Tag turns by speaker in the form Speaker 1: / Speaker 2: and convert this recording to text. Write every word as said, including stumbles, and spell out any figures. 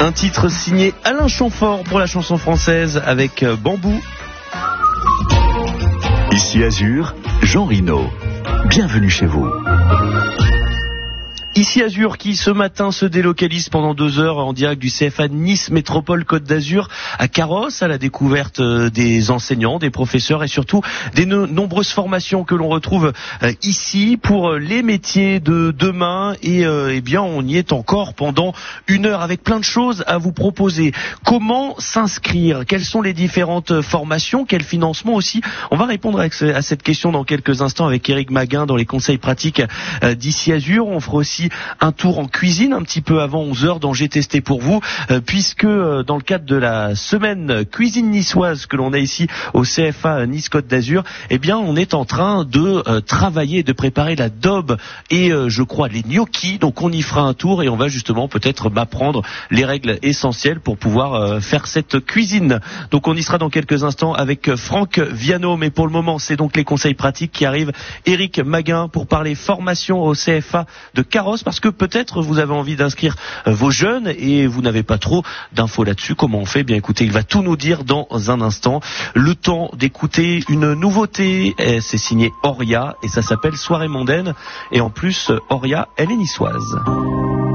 Speaker 1: Un titre signé Alain Chamfort pour la chanson française avec Bambou.
Speaker 2: Ici Azur, Jean Rino. Bienvenue chez vous.
Speaker 1: Ici Azur qui ce matin se délocalise pendant deux heures en direct du C F A Nice Métropole Côte d'Azur à Carrosse, à la découverte des enseignants, des professeurs et surtout des no- nombreuses formations que l'on retrouve euh, ici pour les métiers de demain. Et euh, eh bien on y est encore pendant une heure avec plein de choses à vous proposer. Comment s'inscrire? Quelles sont les différentes formations? Quel financement aussi? On va répondre à cette question dans quelques instants avec Éric Maguin dans les conseils pratiques euh, d'Ici Azur. On fera aussi un tour en cuisine un petit peu avant onze heures dans J'ai testé pour vous, euh, puisque euh, dans le cadre de la semaine cuisine niçoise que l'on a ici au C F A Nice Côte d'Azur, eh bien on est en train de euh, travailler, de préparer la daube et euh, je crois les gnocchis. Donc on y fera un tour et on va justement peut-être m'apprendre les règles essentielles pour pouvoir euh, faire cette cuisine. Donc on y sera dans quelques instants avec Franck Viano, mais pour le moment c'est donc les conseils pratiques qui arrivent. Éric Maguin pour parler formation au C F A de Carrosse, parce que peut-être vous avez envie d'inscrire vos jeunes et vous n'avez pas trop d'infos là-dessus. Comment on fait? Bien écoutez, il va tout nous dire dans un instant. Le temps d'écouter une nouveauté, c'est signé Auria et ça s'appelle Soirée mondaine. Et en plus, Auria, elle est niçoise.